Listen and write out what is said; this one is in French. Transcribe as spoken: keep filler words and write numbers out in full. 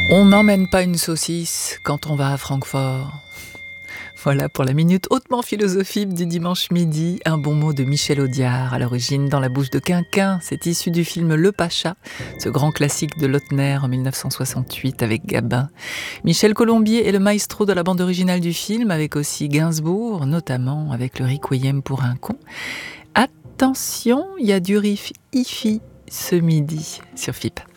On n'emmène pas une saucisse quand on va à Francfort. Voilà pour la minute hautement philosophique du dimanche midi. Un bon mot de Michel Audiard, à l'origine dans la bouche de Quinquin. C'est issu du film Le Pacha, ce grand classique de Lautner en mille neuf cent soixante-huit avec Gabin. Michel Colombier est le maestro de la bande originale du film, avec aussi Gainsbourg, notamment avec le Requiem pour un con. Attention, il y a du riff hi-fi ce midi sur F I P.